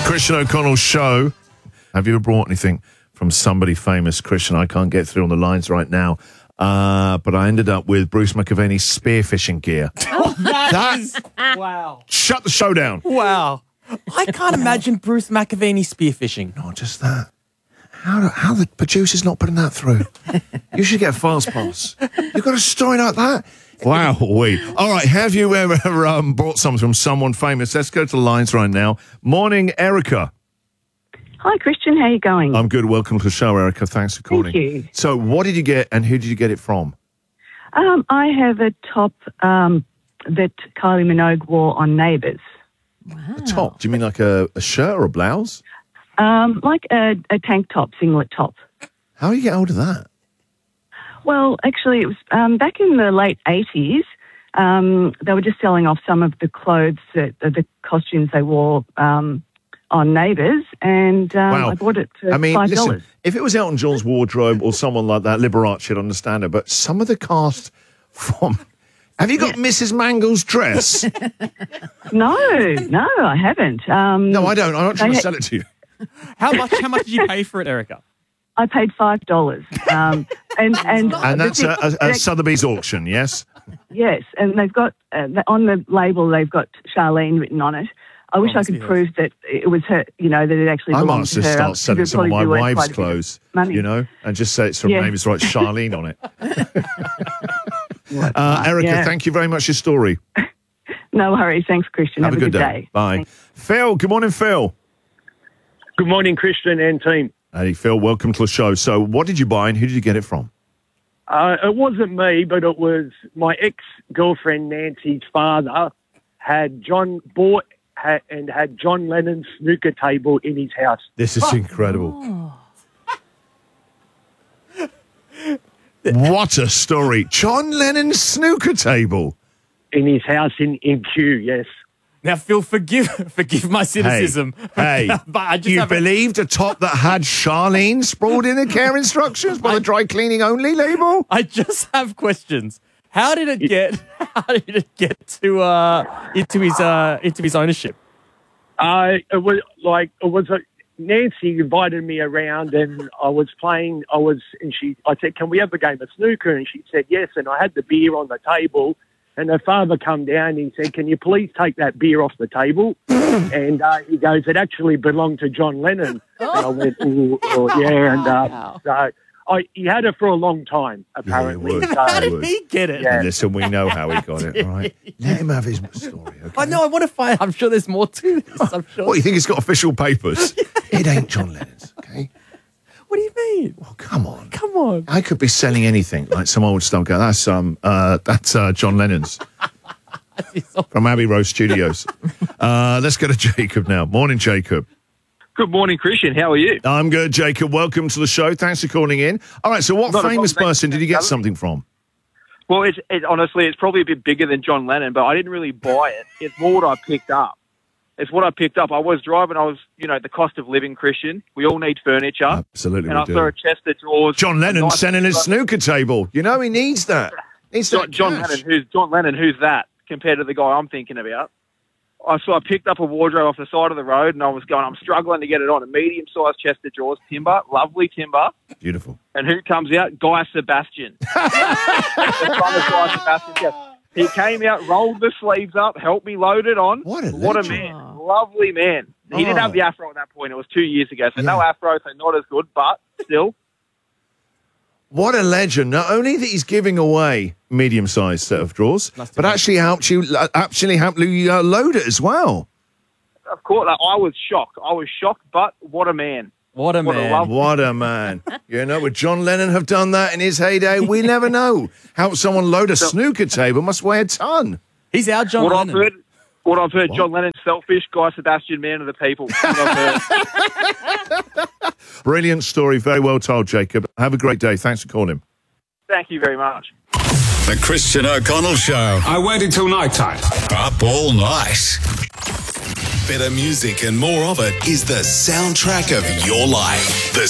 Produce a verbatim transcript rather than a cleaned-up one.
Christian O'Connell Show. Have you ever brought anything from somebody famous? Christian, I can't get through on the lines right now. Uh, but I ended up with Bruce McAvaney's spearfishing gear. Oh, that, That- is... Wow. Shut the show down. Wow. I can't imagine Bruce McAvaney spearfishing. Not just that. How, do- how the producer's not putting that through? You should get a fast pass. You've got a story like that? Wow, we. All right, have you ever um, brought something from someone famous? Let's go to the lines right now. Morning, Erica. Hi, Christian. How are you going? I'm good. Welcome to the show, Erica. Thanks for calling. Thank you. So what did you get and who did you get it from? Um, I have a top um, that Kylie Minogue wore on Neighbours. A top? Do you mean like a, a shirt or a blouse? Um, like a, a tank top, singlet top. How do you get hold of that? Well, actually, it was um, back in the late eighties. Um, they were just selling off some of the clothes, that, uh, the costumes they wore um, on Neighbours, and um, Wow. I bought it for I mean, five listen, dollars. if it was Elton John's wardrobe or someone like that, Liberace, I'd understand it. But some of the cast from... Have you got Missus Mangle's dress? No, no, I haven't. Um, No, I don't. I'm not trying They to ha- sell it to you. How much How much did you pay for it, Erica? I paid five dollars. Um, and, and, And the that's thing- a, a, a Sotheby's auction, yes? Yes, and they've got, uh, on the label, they've got Charlene written on it. I wish I must could be prove that it was her, you know, that it actually I might belonged just to her. start It selling would some of probably my be worth wife's quite a bit of clothes, money. you know, and just say it's her Yeah. name is right, Charlene on it. uh, Erica, Yeah. thank you very much for your story. No worries. Thanks, Christian. Have, a good, day. Bye. Thanks. Phil, good morning, Phil. Good morning, Christian and team. Hey, Phil, welcome to the show. So what did you buy and who did you get it from? Uh, it wasn't me, but it was my ex-girlfriend Nancy's father had John bought had, and had John Lennon's snooker table in his house. This is incredible. What a story. John Lennon's snooker table. In his house in, in Kew, yes. Now, Phil, forgive forgive my cynicism. Hey, but I just you have a- believed a top that had Charlene sprawled in the care instructions by the dry cleaning only label? I just have questions. How did it get? How did it get to uh, into his uh, into his ownership? Uh, it was like it was a, Nancy invited me around, and I was playing. I was, and she. I said, "Can we have a game of snooker?" And she said, "Yes." And I had the beer on the table. And her father come down and he said, "Can you please take that beer off the table?" and uh, he goes, "It actually belonged to John Lennon." And I went, "Ooh, oh, yeah." And uh, so I, he had it for a long time, apparently. would. So, How did would. he get it? Yeah. Listen, we know how he got it, all right? Let him have his story, okay? I know. I want to find. I'm sure there's more to this. I'm sure. What, you think it's got official papers? It ain't John Lennon's, okay? What do you mean? Oh, come on. Come on. I could be selling anything, like some old stuff. Go, that's um, uh, that's uh, John Lennon's from Abbey Road Studios. Uh, let's go to Jacob now. Morning, Jacob. Good morning, Christian. How are you? I'm good, Jacob. Welcome to the show. Thanks for calling in. All right, so what Not a famous problem. person did you get Thanks. something from? Well, it's, it, honestly, it's probably a bit bigger than John Lennon, but I didn't really buy it. It's more what I picked up. It's what I picked up. I was driving. I was, you know, the cost of living, Christian. We all need furniture. Absolutely, And we I do. saw a chest of drawers. John Lennon a nice- selling his snooker table. You know, he needs that. Needs John, that John cash. Lennon. Who's John Lennon? Who's that compared to the guy I'm thinking about? I saw I picked up a wardrobe off the side of the road, and I was going. I'm struggling to get it on. A medium-sized chest of drawers, timber, lovely timber. Beautiful. And who comes out? Guy Sebastian. The son of Guy Sebastian. Yes. He came out, rolled the sleeves up, helped me load it on. What a what a legend. man. Lovely man. He didn't Oh. have the afro at that point. It was two years ago, so Yeah. no afro, so not as good, but still. What a legend. Not only that he's giving away medium-sized set of drawers, but actually helped you, actually helped you uh, load it as well. Of course, like, I was shocked. I was shocked, but what a man. What a What a man. love- What a man. You know, would John Lennon have done that in his heyday? We never know. Help someone load a snooker table must weigh a ton. He's our John What Lennon. I've heard, what I've heard, John Lennon, selfish, Guy Sebastian, man of the people. What I've heard. Brilliant story. Very well told, Jacob. Have a great day. Thanks for calling. Thank you very much. The Christian O'Connell Show. I waited till night time. Up all night. Better music and more of it is the soundtrack of your life. The